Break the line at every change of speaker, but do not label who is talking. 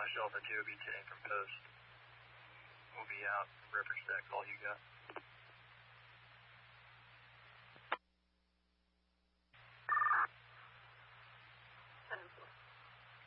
myself and Joby 10 from Post. We'll be out. Reference that call you got.